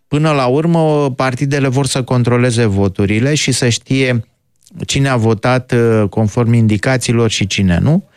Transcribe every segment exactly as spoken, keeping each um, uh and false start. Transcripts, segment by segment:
până la urmă partidele vor să controleze voturile și să știe cine a votat conform indicațiilor și cine nu.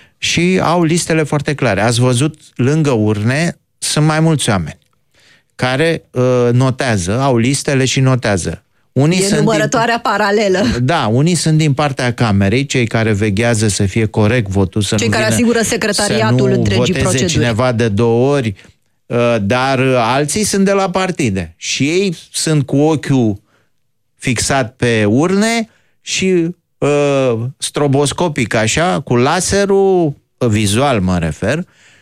Și au listele foarte clare. Ați văzut, lângă urne sunt mai mulți oameni care uh, notează, au listele și notează. Unii e sunt numărătoarea din, paralelă. Da, unii sunt din partea camerei, cei care veghează să fie corect votul, să cei nu care vină, asigură secretariatul să nu întregii voteze proceduri. cineva de două ori, uh, dar alții sunt de la partide și ei sunt cu ochiul fixat pe urne și uh, stroboscopic așa, cu laserul, vizual mă refer,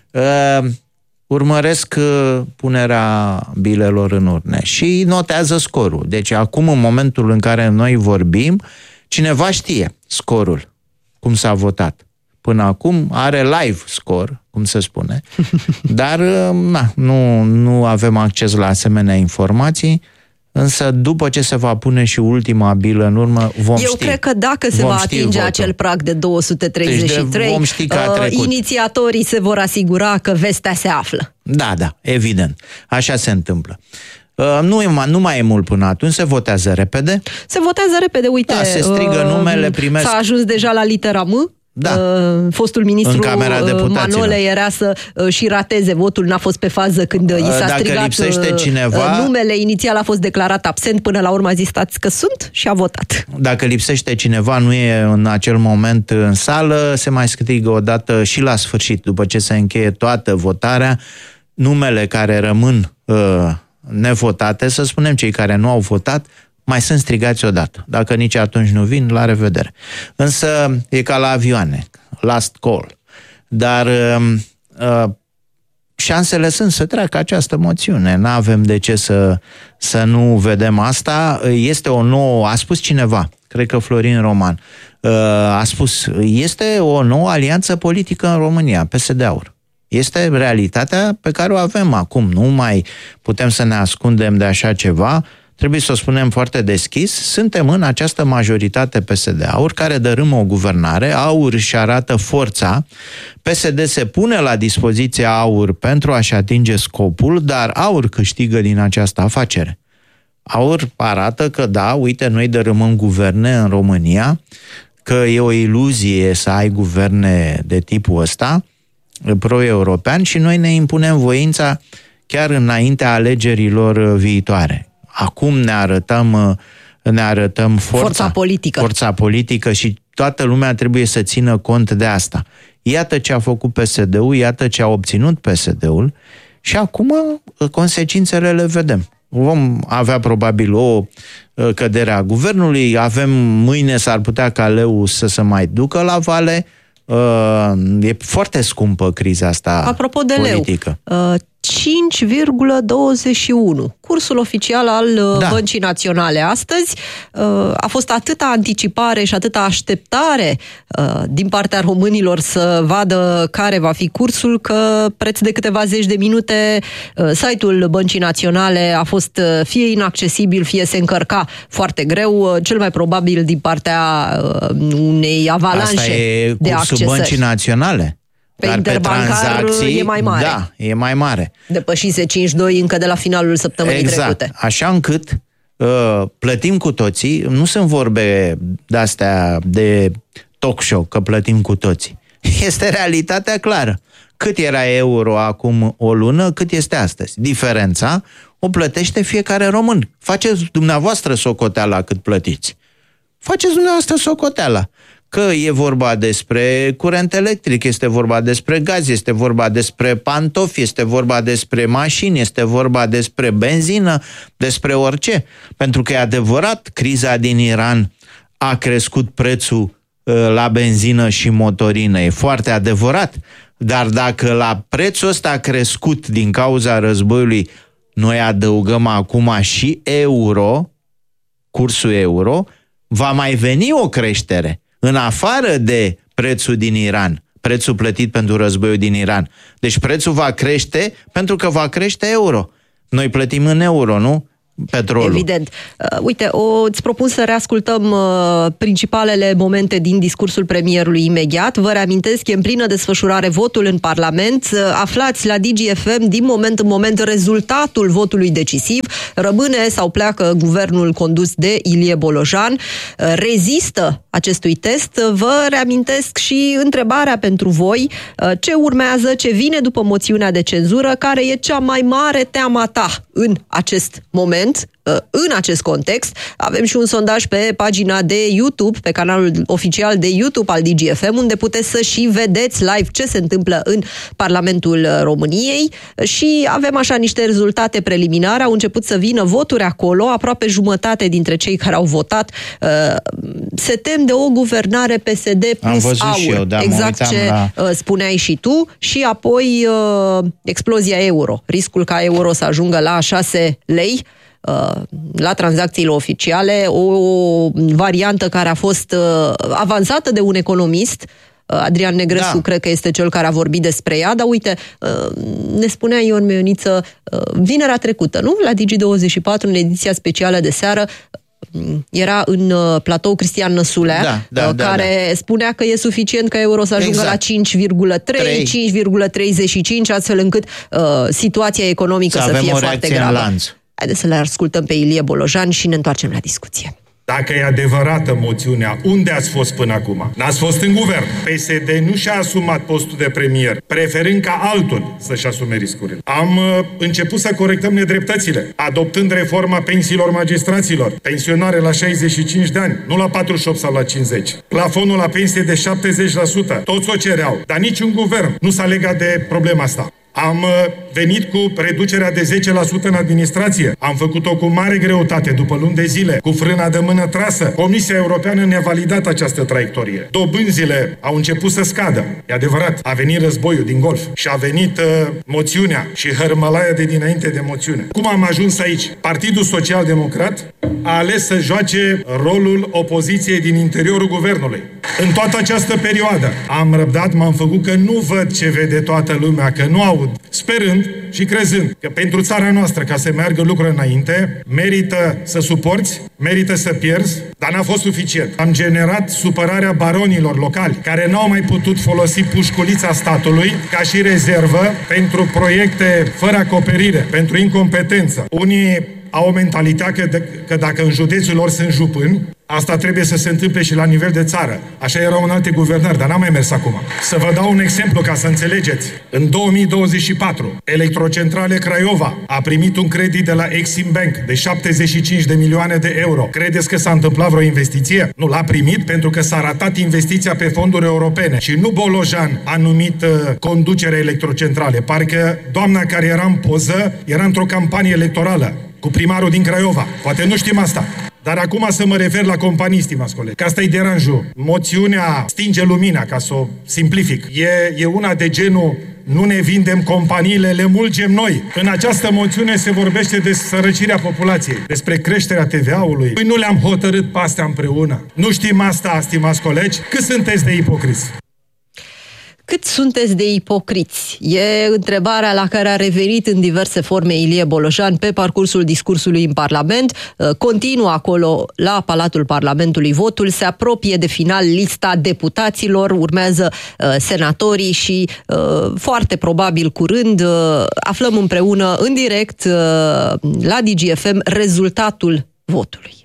uh, urmăresc uh, punerea bilelor în urne și notează scorul. Deci acum, în momentul în care noi vorbim, cineva știe scorul, cum s-a votat. Până acum are live scor, cum se spune, dar na, nu, nu avem acces la asemenea informații. Însă după ce se va pune și ultima bilă în urmă, vom Eu ști. cred că dacă se vom va atinge votul. acel prag de două sute treizeci și trei, deci vom ști că a uh, trecut. inițiatorii se vor asigura că vestea se află. Da, da, evident. Așa se întâmplă. Uh, nu, e, nu mai e mult până atunci, se votează repede. Se votează repede, uite. Da, se strigă uh, numele, primesc... S-a ajuns deja la litera M. Da. Uh, fostul ministru Manole era să uh, și rateze votul, n-a fost pe fază când uh, i s-a Dacă strigat lipsește cineva, uh, numele, inițial a fost declarat absent, până la urmă a zis stați că sunt și a votat. Dacă lipsește cineva, nu e în acel moment în sală, se mai strigă o dată și la sfârșit, după ce se încheie toată votarea, numele care rămân uh, nevotate, să spunem cei care nu au votat, mai sunt strigați odată. Dacă nici atunci nu vin, la revedere. Însă e ca la avioane, last call. Dar uh, uh, șansele sunt să treacă această moțiune. N-avem de ce să, să nu vedem asta. Este o nouă, a spus cineva, cred că Florin Roman, uh, a spus, este o nouă alianță politică în România, P S D-Aur. Este realitatea pe care o avem acum. Nu mai putem să ne ascundem de așa ceva. Trebuie să o spunem foarte deschis, suntem în această majoritate P S D-Aur care dărâmă o guvernare, Aur își arată forța, P S D se pune la dispoziția Aur pentru a-și atinge scopul, dar Aur câștigă din această afacere. Aur arată că da, uite, noi dărâmăm guverne în România, că e o iluzie să ai guverne de tipul ăsta, pro-european, și noi ne impunem voința chiar înaintea alegerilor viitoare. Acum ne arătăm, ne arătăm forța, forța politică. forța politică și toată lumea trebuie să țină cont de asta. Iată ce a făcut P S D-ul, iată ce a obținut P S D-ul și acum consecințele le vedem. Vom avea probabil o cădere a guvernului, avem mâine s-ar putea ca leu să se mai ducă la vale. E foarte scumpă criza asta. Apropo de politică. leu, cinci virgulă douăzeci și unu. Cursul oficial al da. Băncii Naționale astăzi a fost atâta anticipare și atâta așteptare din partea românilor să vadă care va fi cursul, că preț de câteva zeci de minute site-ul Băncii Naționale a fost fie inaccesibil, fie se încărca foarte greu, cel mai probabil din partea unei avalanșe Asta e de cursul accesări. Băncii Naționale. Pe Dar interbancar pe tranzacții, e mai mare. Da, e mai mare. Depășise cinci doi încă de la finalul săptămânii exact. trecute. Așa încât uh, plătim cu toții, nu sunt vorbe de-astea de talk show, că plătim cu toții. Este realitatea clară. Cât era euro acum o lună, cât este astăzi. Diferența o plătește fiecare român. Faceți dumneavoastră socoteala cât plătiți. Faceți dumneavoastră socoteala. Că e vorba despre curent electric, este vorba despre gaz, este vorba despre pantofi, este vorba despre mașini, este vorba despre benzină, despre orice. Pentru că e adevărat, criza din Iran a crescut prețul uh, la benzină și motorină. E foarte adevărat. Dar dacă la prețul ăsta a crescut din cauza războiului, noi adăugăm acum și euro, cursul euro, va mai veni o creștere. În afară de prețul din Iran, prețul plătit pentru războiul din Iran. Deci prețul va crește pentru că va crește euro. Noi plătim în euro, nu? petrolul. Evident. Uh, uite, o, îți propun să reascultăm uh, principalele momente din discursul premierului imediat. Vă reamintesc, e în plină desfășurare votul în Parlament. Uh, aflați la Digi F M din moment în moment rezultatul votului decisiv. Rămâne sau pleacă guvernul condus de Ilie Bolojan. Uh, rezistă acestui test. Uh, vă reamintesc și întrebarea pentru voi. Uh, ce urmează, ce vine după moțiunea de cenzură, care e cea mai mare teama ta în acest moment? În acest context, avem și un sondaj pe pagina de YouTube, pe canalul oficial de YouTube al Digi F M, unde puteți să și vedeți live ce se întâmplă în Parlamentul României și avem așa niște rezultate preliminare. Au început să vină voturi acolo, aproape jumătate dintre cei care au votat se tem de o guvernare P S D plus aur. Și eu, da, exact ce la... spuneai și tu. Și apoi explozia euro. Riscul ca euro să ajungă la șase lei la tranzacțiile oficiale, o variantă care a fost avansată de un economist, Adrian Negrescu, da. Cred că este cel care a vorbit despre ea, dar uite, ne spunea Ion Meioniță vinerea trecută, nu? La Digi douăzeci și patru, în ediția specială de seară, era în platou Cristian Năsulea, da, da, care da, da. spunea că e suficient ca euro să ajungă exact. la cinci virgulă trei, cinci virgulă treizeci și cinci, astfel încât uh, situația economică să, să fie foarte gravă. Haideți să le ascultăm pe Ilie Bolojan și ne întoarcem la discuție. Dacă e adevărată moțiunea, unde ați fost până acum? N-ați fost în guvern. P S D nu și-a asumat postul de premier, preferând ca altul să-și asume riscurile. Am uh, început să corectăm nedreptățile, adoptând reforma pensiilor magistraților, pensionare la șaizeci și cinci de ani, nu la patruzeci și opt sau la cincizeci. Plafonul la pensie de șaptezeci la sută. Toți o cereau, dar niciun guvern nu s-a legat de problema asta. Am venit cu reducerea de zece la sută în administrație. Am făcut-o cu mare greutate, după luni de zile, cu frâna de mână trasă. Comisia Europeană ne-a validat această traiectorie. Dobânzile au început să scadă. E adevărat, a venit războiul din Golf și a venit uh, moțiunea și hărmălaia de dinainte de moțiune. Cum am ajuns aici? Partidul Social Democrat a ales să joace rolul opoziției din interiorul guvernului. În toată această perioadă am răbdat, m-am făcut că nu văd ce vede toată lumea, că nu aud, sperând și crezând că pentru țara noastră, ca să meargă lucrurile înainte, merită să suporți, merită să pierzi, dar n-a fost suficient. Am generat supărarea baronilor locali, care n-au mai putut folosi pușculița statului ca și rezervă pentru proiecte fără acoperire, pentru incompetență. Unii au o mentalitate că, de, că dacă în județul lor sunt jupâni, asta trebuie să se întâmple și la nivel de țară. Așa erau în alte guvernări, dar n-a mai mers acum. Să vă dau un exemplu ca să înțelegeți. În două mii douăzeci și patru, Electrocentrale Craiova a primit un credit de la Exim Bank de șaptezeci și cinci de milioane de euro. Credeți că s-a întâmplat vreo investiție? Nu, l-a primit pentru că s-a ratat investiția pe fonduri europene. Și nu Bolojan a numit uh, conducerea Electrocentrale. Parcă doamna care era în poză era într-o campanie electorală cu primarul din Craiova. Poate nu știm asta. Dar acum să mă refer la companii, stimați colegi, că asta e deranjul. Moțiunea stinge lumina, ca să o simplific. E, e una de genul, nu ne vindem companiile, le mulgem noi. În această moțiune se vorbește de sărăcirea populației, despre creșterea T V A-ului. Păi nu le-am hotărât pe astea împreună. Nu știm asta, stimați colegi? Cât sunteți de ipocriți? Cât sunteți de ipocriți? E întrebarea la care a revenit în diverse forme Ilie Bolojan pe parcursul discursului în Parlament. Continuă acolo la Palatul Parlamentului votul, se apropie de final lista deputaților, urmează uh, senatorii și uh, foarte probabil curând uh, aflăm împreună în direct uh, la Digi F M rezultatul votului.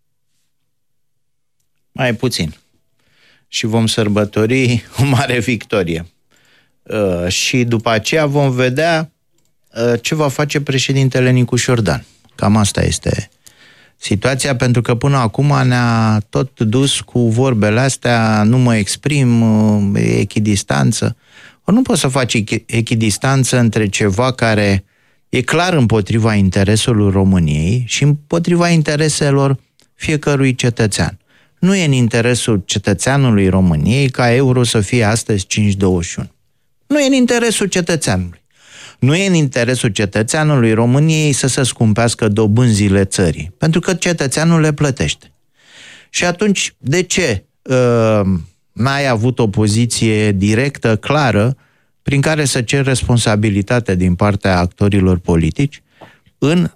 Mai puțin. Și vom sărbători o mare victorie. Uh, și după aceea vom vedea uh, ce va face președintele Nicu Șordan. Cam asta este situația, pentru că până acum ne-a tot dus cu vorbele astea, nu mă exprim, uh, echidistanță. Ori nu poți să faci echidistanță între ceva care e clar împotriva intereselor României și împotriva intereselor fiecărui cetățean. Nu e în interesul cetățeanului României ca euro să fie astăzi cinci douăzeci și unu. Nu e în interesul cetățeanului. Nu e în interesul cetățeanului României să se scumpească dobânzile țării, pentru că cetățeanul le plătește. Și atunci, de ce uh, n-ai avut o poziție directă, clară, prin care să ceri responsabilitate din partea actorilor politici în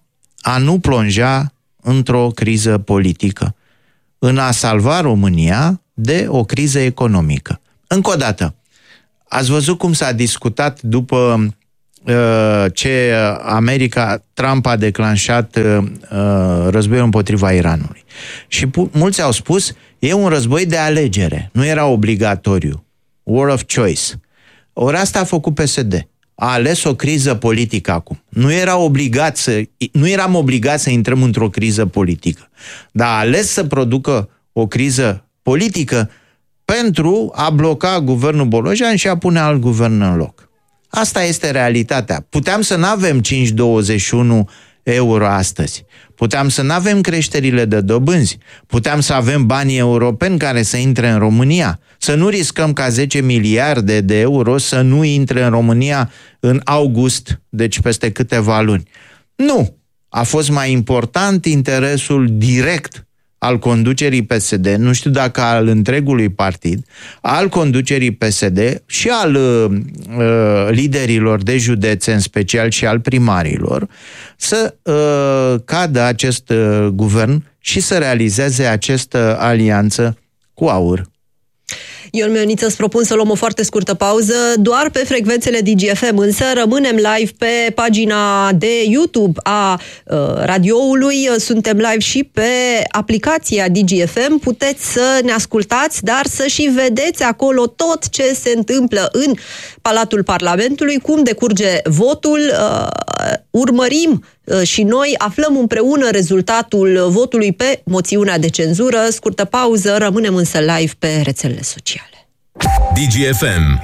a nu plonja într-o criză politică, în a salva România de o criză economică. Încă o dată, ați văzut cum s-a discutat după uh, ce America, Trump a declanșat uh, războiul împotriva Iranului. Și pu- mulți au spus, e un război de alegere, nu era obligatoriu. War of choice. Ori asta a făcut P S D. A ales o criză politică acum. Nu, era obligat să, nu eram obligați să intrăm într-o criză politică, dar a ales să producă o criză politică pentru a bloca guvernul Bolojan și a pune alt guvern în loc. Asta este realitatea. Puteam să nu avem cinci virgulă douăzeci și unu euro astăzi. Puteam să nu avem creșterile de dobânzi. Puteam să avem banii europeni care să intre în România. Să nu riscăm ca zece miliarde de euro să nu intre în România în august, deci peste câteva luni. Nu! A fost mai important interesul direct al conducerii P S D, nu știu dacă al întregului partid, al conducerii P S D și al uh, liderilor de județe, în special și al primarilor, să uh, cadă acest uh, guvern și să realizeze această alianță cu AUR. Ion Mioniță, îți propun să luăm o foarte scurtă pauză, doar pe frecvențele D G F M, însă rămânem live pe pagina de YouTube a uh, radioului, suntem live și pe aplicația D G F M, puteți să ne ascultați, dar să și vedeți acolo tot ce se întâmplă în Palatul Parlamentului, cum decurge votul, uh, urmărim uh, și noi, aflăm împreună rezultatul votului pe moțiunea de cenzură. Scurtă pauză, rămânem însă live pe rețelele sociale. D G F M.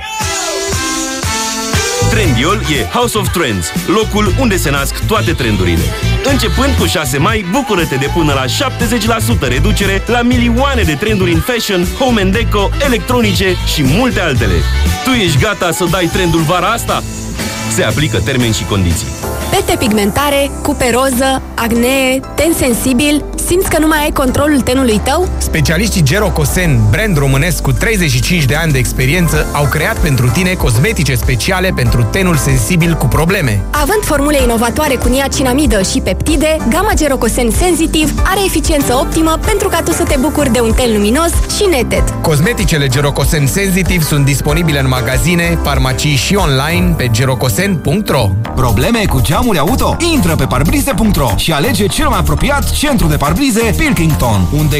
Trendiol e House of Trends, locul unde se nasc toate trendurile. Începând cu șase mai, bucură-te de până la șaptezeci la sută reducere la milioane de trenduri în fashion, home and deco, electronice și multe altele. Tu ești gata să dai trendul vara asta? Se aplică termeni și condiții. Pete pigmentare, cupe roză, acnee, ten sensibil, simți că nu mai ai controlul tenului tău? Specialiștii Gerocosen, brand românesc cu treizeci și cinci de ani de experiență, au creat pentru tine cosmetice speciale pentru tenul sensibil cu probleme. Având formule inovatoare cu niacinamidă și peptide, gama Gerocosen Sensitive are eficiență optimă pentru ca tu să te bucuri de un ten luminos și neted. Cosmeticele Gerocosen Sensitive sunt disponibile în magazine, farmacii și online pe gerocosen punct ro. Probleme cu geamuri auto? Intră pe parbrize punct ro și alege cel mai apropiat centru de parbrize Pilkington, unde